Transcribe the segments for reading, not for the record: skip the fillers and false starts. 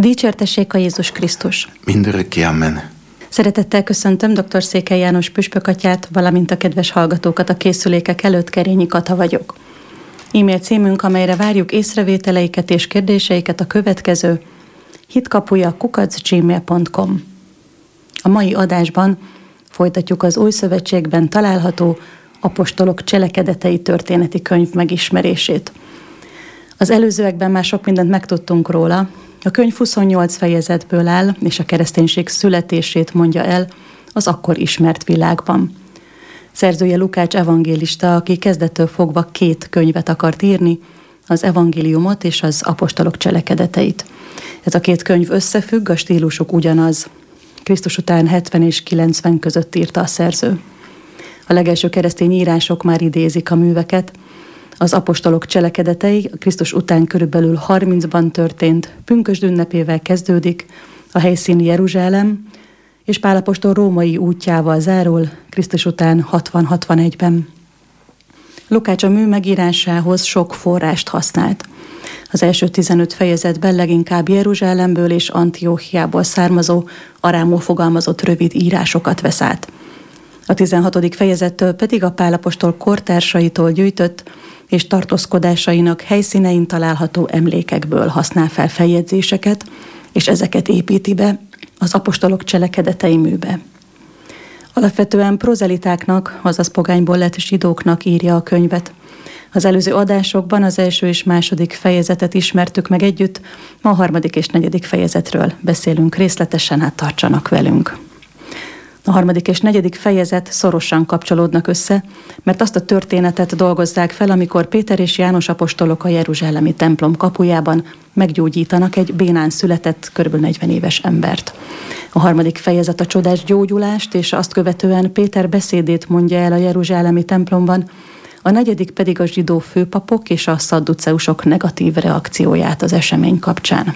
Dicsértessék a Jézus Krisztus! Mindörökké, amen. Szeretettel köszöntöm dr. Székely János püspökatyát, valamint a kedves hallgatókat a készülékek előtt. Kerényi Kata vagyok. E-mail címünk, amelyre várjuk észrevételeiket és kérdéseiket, a következő: hitkapuja@gmail.com. A mai adásban folytatjuk az Új Szövetségben található apostolok cselekedetei történeti könyv megismerését. Az előzőekben már sok mindent megtudtunk róla. A könyv 28 fejezetből áll, és a kereszténység születését mondja el az akkor ismert világban. Szerzője Lukács evangélista, aki kezdettől fogva 2 könyvet akart írni, az evangéliumot és az apostolok cselekedeteit. Ez a 2 könyv összefügg, a stílusuk ugyanaz. Krisztus után 70 és 90 között írta a szerző. A legelső keresztény írások már idézik a műveket. Az apostolok cselekedetei Krisztus után körülbelül 30-ban történt, pünkösd ünnepével kezdődik, a helyszín Jeruzsálem, és Pál apostol római útjával zárul Krisztus után 60-61-ben. Lukács a mű megírásához sok forrást használt. Az első 15 fejezetben leginkább Jeruzsálemből és Antióchiából származó, arámul fogalmazott rövid írásokat vesz át. A 16. fejezettől pedig a Pál apostol kortársaitól gyűjtött és tartózkodásainak helyszínein található emlékekből használ fel feljegyzéseket, és ezeket építi be az apostolok cselekedetei műbe. Alapvetően prozelitáknak, azaz pogányból lett zsidóknak írja a könyvet. Az előző adásokban az első és második fejezetet ismertük meg együtt, ma a 3. és 4. fejezetről beszélünk részletesen, hát tartsanak velünk. A 3. és 4. fejezet szorosan kapcsolódnak össze, mert azt a történetet dolgozzák fel, amikor Péter és János apostolok a jeruzsálemi templom kapujában meggyógyítanak egy bénán született, kb. 40 éves embert. A 3. fejezet a csodás gyógyulást, és azt követően Péter beszédét mondja el a jeruzsálemi templomban, a 4. pedig a zsidó főpapok és a szadduceusok negatív reakcióját az esemény kapcsán.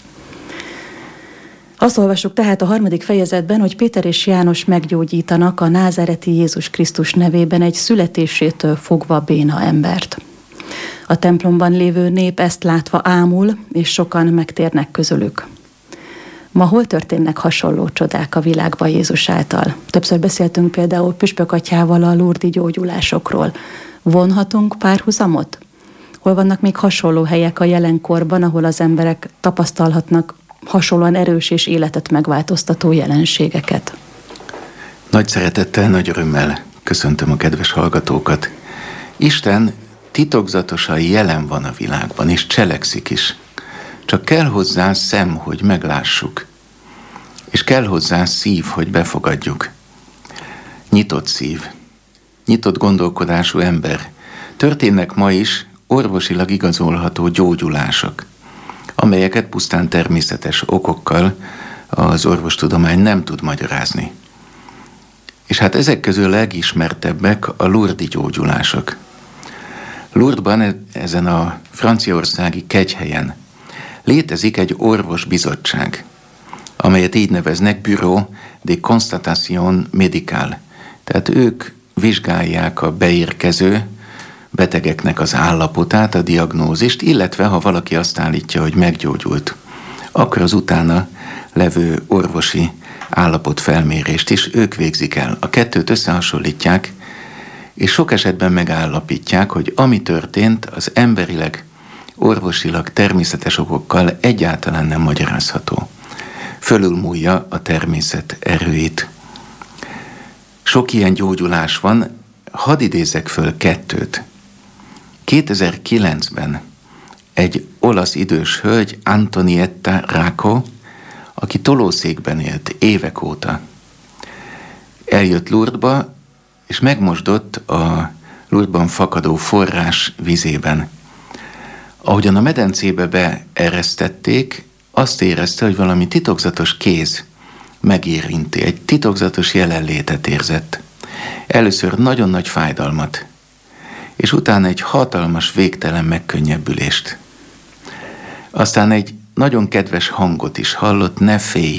Azt olvassuk tehát a 3. fejezetben, hogy Péter és János meggyógyítanak a názáreti Jézus Krisztus nevében egy születésétől fogva béna embert. A templomban lévő nép ezt látva ámul, és sokan megtérnek közülük. Ma hol történnek hasonló csodák a világban Jézus által? Többször beszéltünk például püspökatyával a lurdi gyógyulásokról. Vonhatunk párhuzamot? Hol vannak még hasonló helyek a jelenkorban, ahol az emberek tapasztalhatnak hasonlóan erős és életet megváltoztató jelenségeket? Nagy szeretettel, nagy örömmel köszöntöm a kedves hallgatókat. Isten titokzatosan jelen van a világban, és cselekszik is. Csak kell hozzá szem, hogy meglássuk. És kell hozzá szív, hogy befogadjuk. Nyitott szív, nyitott gondolkodású ember. Történnek ma is orvosilag igazolható gyógyulások, amelyeket pusztán természetes okokkal az orvostudomány nem tud magyarázni. És hát ezek közül legismertebbek a lurdi gyógyulások. Lourdesban, ezen a franciaországi kegyhelyen létezik egy orvosbizottság, amelyet így neveznek Bureau de Constatation Médicale. Tehát ők vizsgálják a beérkező betegeknek az állapotát, a diagnózist, illetve ha valaki azt állítja, hogy meggyógyult, akkor az utána levő orvosi állapotfelmérést is ők végzik el. A kettőt összehasonlítják, és sok esetben megállapítják, hogy ami történt, az emberileg, orvosilag, természetes okokkal egyáltalán nem magyarázható. Fölülmúlja a természet erőit. Sok ilyen gyógyulás van, hadd idézek föl 2. 2009-ben egy olasz idős hölgy, Antonietta Racco, aki tolószékben élt évek óta, eljött Lourdesba, és megmosdott a Lourdesban fakadó forrás vizében. Ahogyan a medencébe beeresztették, azt érezte, hogy valami titokzatos kéz megérinti, egy titokzatos jelenlétet érzett. Először nagyon nagy fájdalmat, és utána egy hatalmas, végtelen megkönnyebbülést. Aztán egy nagyon kedves hangot is hallott, ne félj.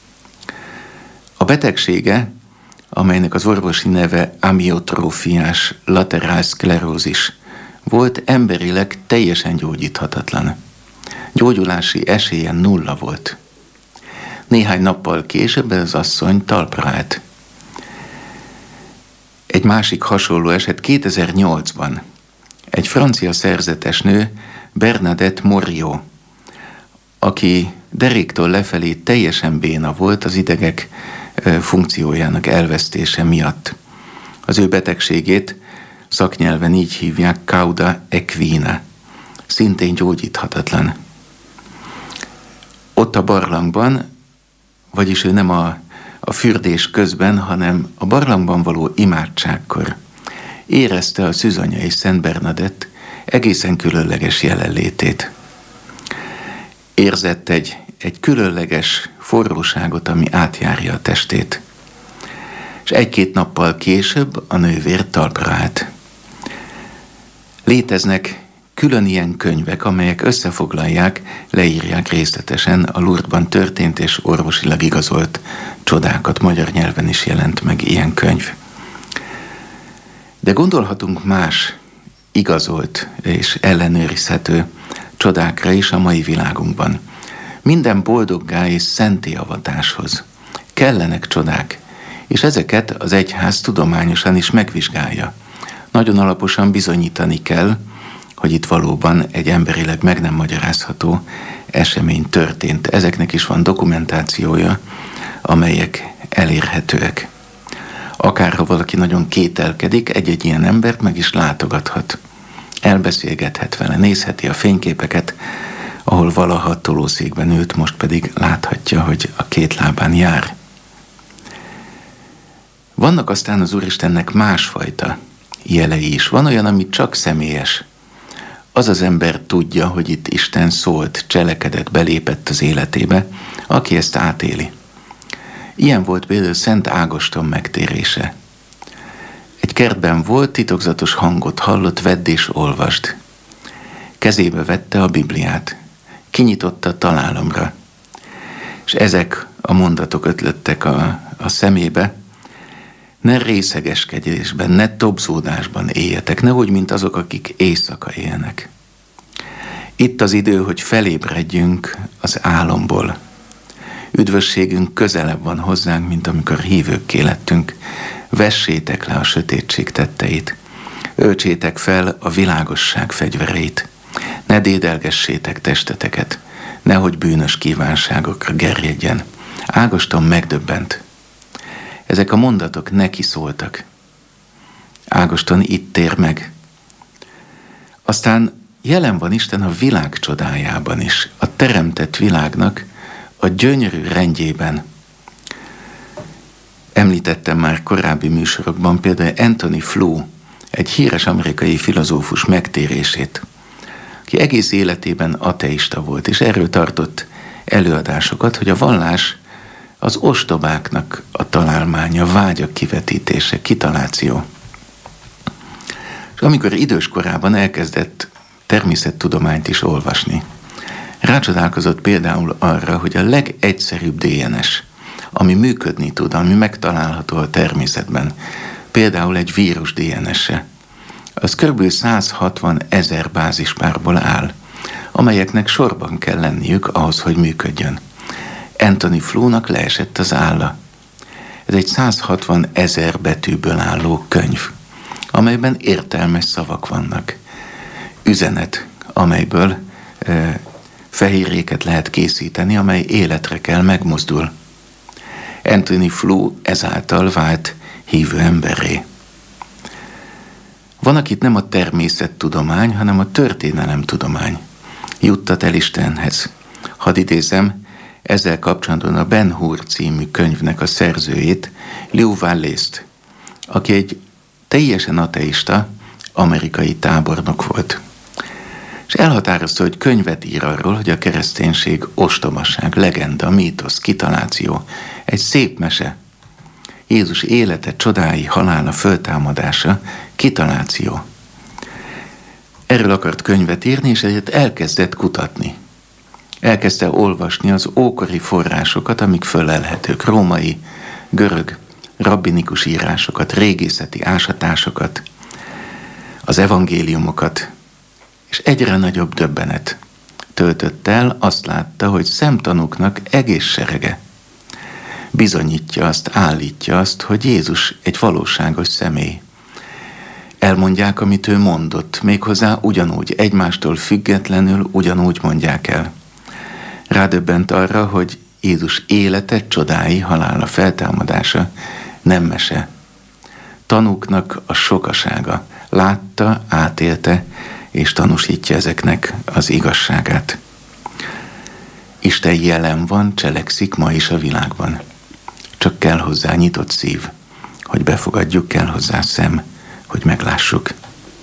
A betegsége, amelynek az orvosi neve amiotrófiás lateral szklerózis volt, emberileg teljesen gyógyíthatatlan. Gyógyulási esélye 0 volt. Néhány nappal később az asszony talpra állt. Egy másik hasonló eset 2008-ban. Egy francia szerzetes nő, Bernadette Moriot, aki deréktől lefelé teljesen béna volt az idegek funkciójának elvesztése miatt. Az ő betegségét szaknyelven így hívják cauda equina, szintén gyógyíthatatlan. Ott a barlangban, vagyis ő nem a fürdés közben, hanem a barlangban való imádságkor érezte a szűzanya és Szent Bernadett egészen különleges jelenlétét. Érzett egy különleges forróságot, ami átjárja a testét. És 1-2 nappal később a nővér talpra állt. Léteznek külön ilyen könyvek, amelyek összefoglalják, leírják részletesen a Lourdesban történt és orvosilag igazolt csodákat. Magyar nyelven is jelent meg ilyen könyv. De gondolhatunk más igazolt és ellenőrizhető csodákra is a mai világunkban. Minden boldoggá és szenté avatáshoz kellenek csodák, és ezeket az egyház tudományosan is megvizsgálja. Nagyon alaposan bizonyítani kell, hogy itt valóban egy emberileg meg nem magyarázható esemény történt. Ezeknek is van dokumentációja, amelyek elérhetőek. Akárha valaki nagyon kételkedik, egy-egy ilyen embert meg is látogathat. Elbeszélgethet vele, nézheti a fényképeket, ahol valaha tolószékben ült, most pedig láthatja, hogy a 2 lábán jár. Vannak aztán az Úristennek másfajta jelei is. Van olyan, ami csak személyes. Az az ember tudja, hogy itt Isten szólt, cselekedett, belépett az életébe, aki ezt átéli. Ilyen volt például Szent Ágoston megtérése. Egy kertben volt, titokzatos hangot hallott, vedd és olvasd. Kezébe vette a Bibliát, kinyitotta találomra, és ezek a mondatok ötlöttek a szemébe: ne részegeskedésben, ne tobzódásban éljetek, nehogy mint azok, akik éjszaka élnek. Itt az idő, hogy felébredjünk az álomból. Üdvösségünk közelebb van hozzánk, mint amikor hívőkké lettünk. Vessétek le a sötétség tetteit, öltsétek fel a világosság fegyvereit, ne dédelgessétek testeteket, nehogy bűnös kívánságokra gerjedjen. Ágoston megdöbbent. Ezek a mondatok neki szóltak. Ágoston itt tér meg. Aztán jelen van Isten a világ csodájában is, a teremtett világnak a gyönyörű rendjében. Említettem már korábbi műsorokban például Anthony Flew, egy híres amerikai filozófus megtérését, aki egész életében ateista volt, és erről tartott előadásokat, hogy a vallás az ostobáknak a találmánya, vágyak kivetítése, kitaláció. És amikor idős korában elkezdett természettudományt is olvasni, rácsodálkozott például arra, hogy a legegyszerűbb DNS, ami működni tud, ami megtalálható a természetben, például egy vírus DNS-e, az kb. 160 000 bázispárból áll, amelyeknek sorban kell lenniük ahhoz, hogy működjön. Anthony Flew-nak leesett az álla. Ez egy 160 000 betűből álló könyv, amelyben értelmes szavak vannak. Üzenet, amelyből fehérjéket lehet készíteni, amely életre kell, megmozdul. Anthony Flew ezáltal vált hívő emberré. Van, akit nem a természettudomány, hanem a történelemtudomány juttat el Istenhez. Hadd idézem ezzel kapcsolatban a Ben Hur című könyvnek a szerzőjét, Lew Wallace-t, aki egy teljesen ateista amerikai tábornok volt. És elhatározta, hogy könyvet ír arról, hogy a kereszténység ostobaság, legenda, mítosz, kitaláció, egy szép mese. Jézus élete, csodái, halála, föltámadása, kitaláció. Erről akart könyvet írni, és egyet elkezdett kutatni. Elkezdte olvasni az ókori forrásokat, amik fölelhetők, római, görög, rabbinikus írásokat, régészeti ásatásokat, az evangéliumokat, és egyre nagyobb döbbenet töltött el, azt látta, hogy szemtanúknak egész serege bizonyítja azt, állítja azt, hogy Jézus egy valóságos személy. Elmondják, amit ő mondott, méghozzá ugyanúgy, egymástól függetlenül ugyanúgy mondják el. Rádöbbent arra, hogy Jézus élete, csodái, halála, feltámadása nem mese. Tanúknak a sokasága látta, átélte, és tanúsítja ezeknek az igazságát. Isten jelen van, cselekszik ma is a világban. Csak kell hozzá nyitott szív, hogy befogadjuk, kell hozzá szem, hogy meglássuk.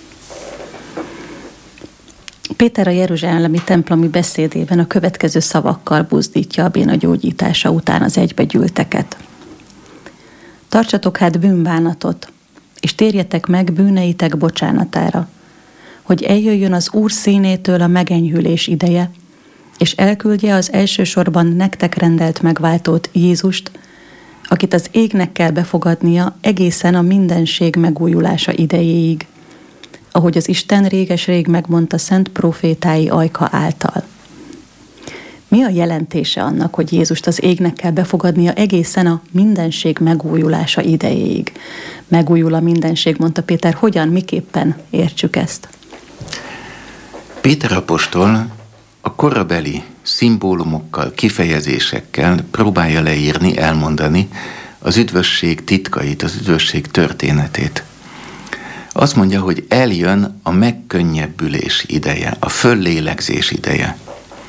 Péter a jeruzsálemi templomi beszédében a következő szavakkal buzdítja a béna gyógyítása után az egybegyűlteket. Tartsatok hát bűnbánatot, és térjetek meg bűneitek bocsánatára, hogy eljöjjön az Úr színétől a megenyhülés ideje, és elküldje az elsősorban nektek rendelt megváltót, Jézust, akit az égnek kell befogadnia egészen a mindenség megújulása idejéig, ahogy az Isten réges-rég megmondta szent prófétái ajka által. Mi a jelentése annak, hogy Jézust az égnek kell befogadnia egészen a mindenség megújulása idejéig? Megújul a mindenség, mondta Péter. Hogyan, miképpen értsük ezt? Péter apostol a korabeli szimbólumokkal, kifejezésekkel próbálja leírni, elmondani az üdvösség titkait, az üdvösség történetét. Azt mondja, hogy eljön a megkönnyebbülés ideje, a föllélegzés ideje.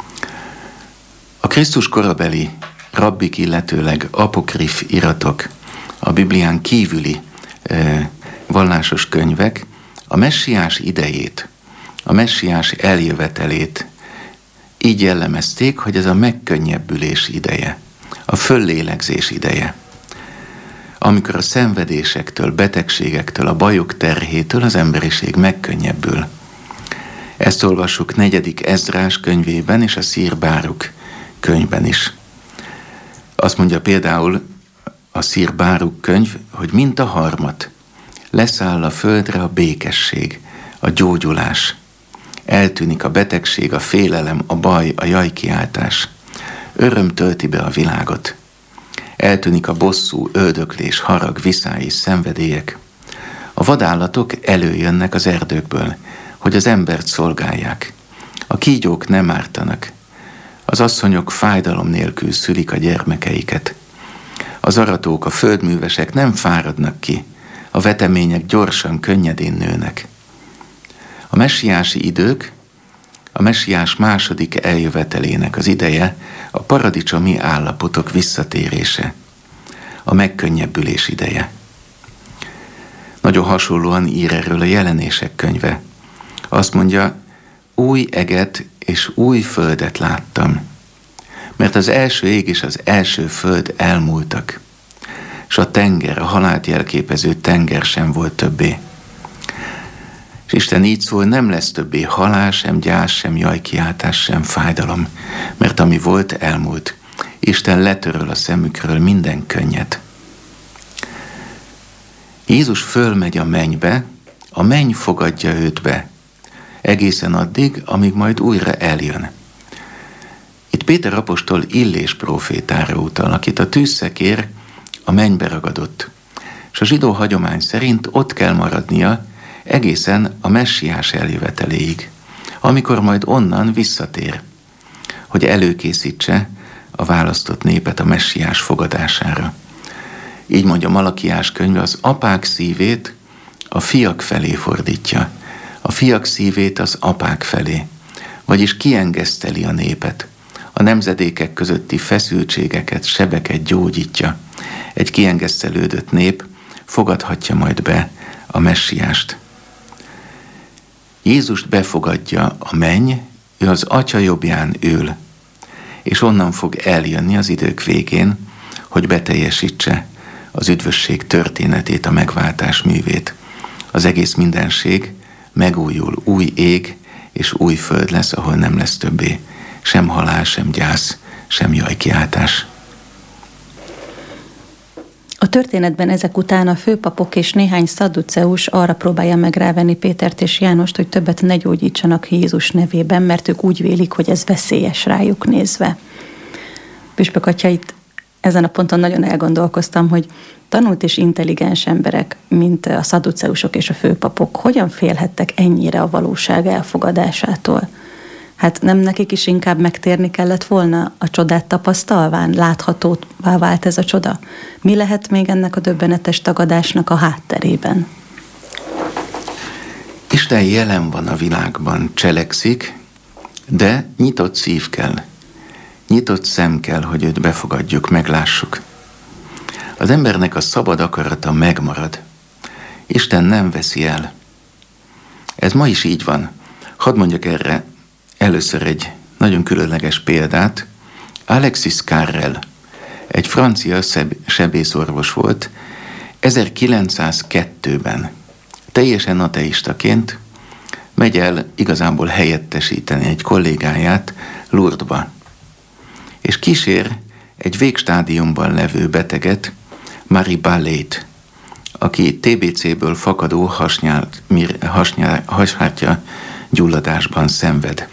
A Krisztus korabeli rabbik, illetőleg apokrif iratok, a Biblián kívüli vallásos könyvek a messiás idejét, a messiás eljövetelét így jellemezték, hogy ez a megkönnyebbülés ideje, a föllélegzés ideje. Amikor a szenvedésektől, betegségektől, a bajok terhétől az emberiség megkönnyebbül. Ezt olvassuk 4. Ezdrás könyvében és a Szír Báruk könyvben is. Azt mondja például a Szír Báruk könyv, hogy mint a harmat, leszáll a földre a békesség, a gyógyulás. Eltűnik a betegség, a félelem, a baj, a jajkiáltás. Öröm tölti be a világot. Eltűnik a bosszú, öldöklés, harag, viszály és szenvedélyek. A vadállatok előjönnek az erdőkből, hogy az embert szolgálják. A kígyók nem ártanak. Az asszonyok fájdalom nélkül szülik a gyermekeiket. Az aratók, a földművesek nem fáradnak ki. A vetemények gyorsan, könnyedén nőnek. A messiási idők, a messiás második eljövetelének az ideje a paradicsomi állapotok visszatérése, a megkönnyebbülés ideje. Nagyon hasonlóan ír erről a Jelenések könyve. Azt mondja, új eget és új földet láttam, mert az első ég és az első föld elmúltak, és a tenger, a halált jelképező tenger sem volt többé. És Isten így szól, nem lesz többé halál, sem gyász, sem jajkiáltás, sem fájdalom, mert ami volt, elmúlt. Isten letöröl a szemükről minden könnyet. Jézus fölmegy a mennybe, a menny fogadja őt be, egészen addig, amíg majd újra eljön. Itt Péter apostol Illés prófétára utal, akit a tűzszekér a mennybe ragadott, és a zsidó hagyomány szerint ott kell maradnia egészen a messiás eljöveteléig, amikor majd onnan visszatér, hogy előkészítse a választott népet a messiás fogadására. Így mondja Malakiás könyve, az apák szívét a fiak felé fordítja, a fiak szívét az apák felé, vagyis kiengeszteli a népet, a nemzedékek közötti feszültségeket, sebeket gyógyítja. Egy kiengesztelődött nép fogadhatja majd be a messiást. Jézust befogadja a menny, ő az Atya jobbján ül, és onnan fog eljönni az idők végén, hogy beteljesítse az üdvösség történetét, a megváltás művét. Az egész mindenség megújul, új ég és új föld lesz, ahol nem lesz többé sem halál, sem gyász, sem jajkiáltás. A történetben ezek után a főpapok és néhány szadduceus arra próbálja meg rávenni Pétert és Jánost, hogy többet ne gyógyítsanak Jézus nevében, mert ők úgy vélik, hogy ez veszélyes rájuk nézve. Püspök atya, itt ezen a ponton nagyon elgondolkoztam, hogy tanult és intelligens emberek, mint a szadduceusok és a főpapok, hogyan félhettek ennyire a valóság elfogadásától? Hát nem nekik is inkább megtérni kellett volna a csodát tapasztalván? Láthatóvá vált ez a csoda? Mi lehet még ennek a döbbenetes tagadásnak a hátterében? Isten jelen van a világban, cselekszik, de nyitott szív kell. Nyitott szem kell, hogy őt befogadjuk, meglássuk. Az embernek a szabad akarata megmarad. Isten nem veszi el. Ez ma is így van. Hadd mondjak erre először egy nagyon különleges példát. Alexis Carrel, egy francia sebészorvos volt, 1902-ben teljesen ateistaként megy el igazából helyettesíteni egy kollégáját Lourdesba, és kísér egy végstádiumban levő beteget, Marie Ballet, aki TBC-ből fakadó hashártya gyulladásban szenved.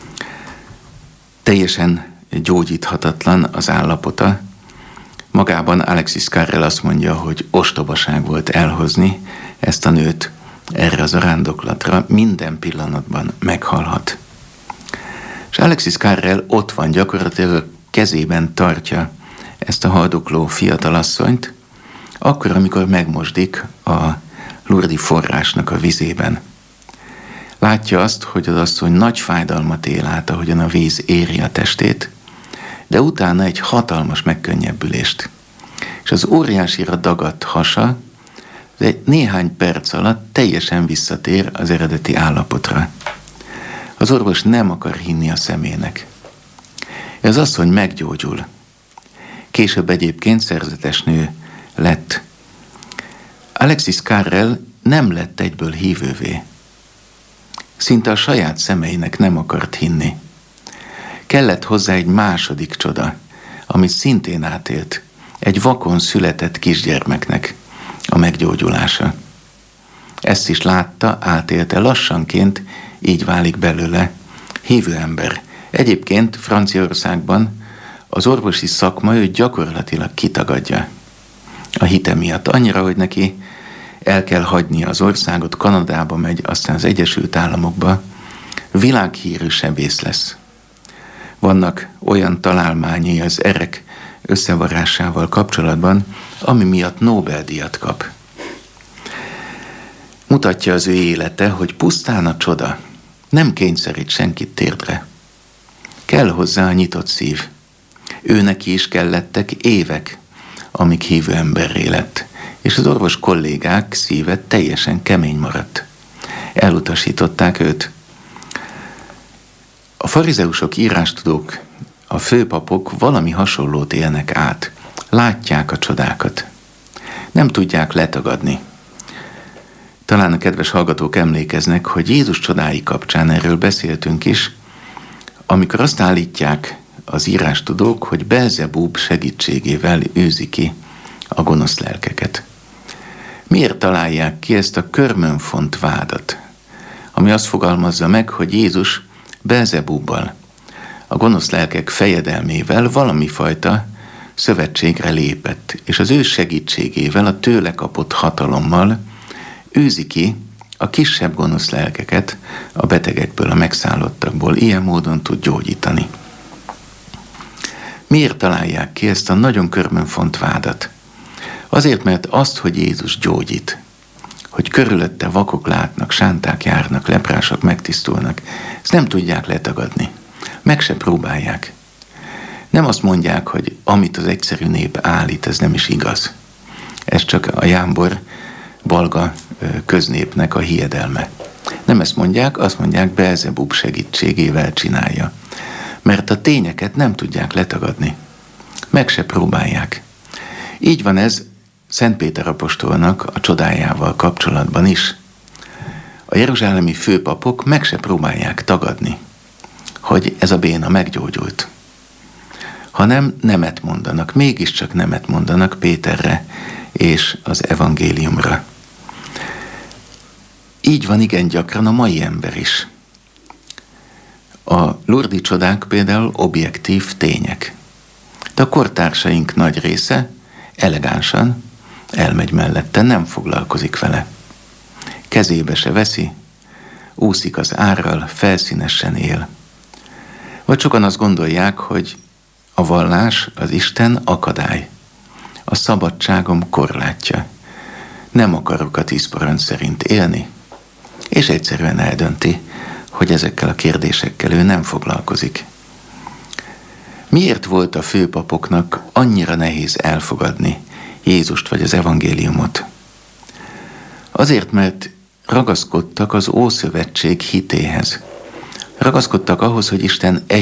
Teljesen gyógyíthatatlan az állapota. Magában Alexis Carrel azt mondja, hogy ostobaság volt elhozni ezt a nőt erre az arándoklatra, minden pillanatban meghalhat. És Alexis Carrel ott van, gyakorlatilag kezében tartja ezt a haldokló fiatalasszonyt, akkor, amikor megmosdik a Lourdes forrásnak a vizében. Látja azt, hogy az asszony nagy fájdalmat él át, ahogyan a víz éri a testét, de utána egy hatalmas megkönnyebbülést. És az óriásira dagadt hasa, de néhány perc alatt teljesen visszatér az eredeti állapotra. Az orvos nem akar hinni a szemének. Az asszony meggyógyul. Később egyébként szerzetes nő lett. Alexis Carrel nem lett egyből hívővé. Szinte a saját szemeinek nem akart hinni. Kellett hozzá egy második csoda, amit szintén átélt, egy vakon született kisgyermeknek a meggyógyulása. Ezt is látta, átélte, lassanként így válik belőle hívő ember. Egyébként Franciaországban az orvosi szakma őt gyakorlatilag kitagadja a hite miatt. Annyira, hogy neki el kell hagynia az országot, Kanadába megy, aztán az Egyesült Államokba, világhírű sebész lesz. Vannak olyan találmányai az erek összevarásával kapcsolatban, ami miatt Nobel-díjat kap. Mutatja az ő élete, hogy pusztán a csoda nem kényszerít senkit térdre. Kell hozzá a nyitott szív. Ő neki is kellettek évek, amíg hívő emberré lett, és az orvos kollégák szíve teljesen kemény maradt. Elutasították őt. A farizeusok, írástudók, a főpapok valami hasonlót élnek át. Látják a csodákat. Nem tudják letagadni. Talán a kedves hallgatók emlékeznek, hogy Jézus csodái kapcsán erről beszéltünk is, amikor azt állítják az írástudók, hogy Belzebub segítségével űzi ki a gonosz lelkeket. Miért találják ki ezt a körmön font vádat, ami azt fogalmazza meg, hogy Jézus Belzebubbal, a gonosz lelkek fejedelmével valami fajta szövetségre lépett, és az ő segítségével, a tőle kapott hatalommal űzi ki a kisebb gonosz lelkeket a betegekből, a megszállottakból, ilyen módon tud gyógyítani. Miért találják ki ezt a nagyon körmönfont vádat? Azért, mert azt, hogy Jézus gyógyít, hogy körülötte vakok látnak, sánták járnak, leprások megtisztulnak, ezt nem tudják letagadni. Meg se próbálják. Nem azt mondják, hogy amit az egyszerű nép állít, ez nem is igaz. Ez csak a jámbor balga köznépnek a hiedelme. Nem ezt mondják, azt mondják, Belzebub segítségével csinálja. Mert a tényeket nem tudják letagadni. Meg se próbálják. Így van ez Szent Péter apostolnak a csodájával kapcsolatban is. A jeruzsálemi főpapok meg se próbálják tagadni, hogy ez a béna meggyógyult. hanem nemet mondanak, mégiscsak nemet mondanak Péterre és az evangéliumra. Így van igen gyakran a mai ember is. A lurdi csodák például objektív tények. De a kortársaink nagy része elegánsan elmegy mellette, nem foglalkozik vele. Kezébe se veszi, úszik az árral, felszínesen él. Vagy sokan azt gondolják, hogy a vallás, az Isten akadály, a szabadságom korlátja. Nem akarok a 10 parancs szerint élni, és egyszerűen eldönti, hogy ezekkel a kérdésekkel ő nem foglalkozik. Miért volt a főpapoknak annyira nehéz elfogadni Jézust vagy az evangéliumot? Azért, mert ragaszkodtak az Ószövetség hitéhez. Ragaszkodtak ahhoz, hogy Isten